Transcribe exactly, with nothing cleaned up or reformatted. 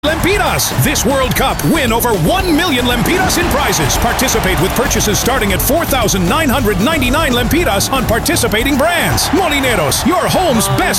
Lempiras. This World Cup, win over one million Lempiras in prizes. Participate with purchases starting at four thousand nine hundred ninety-nine Lempiras on participating brands. Molineros, your home's best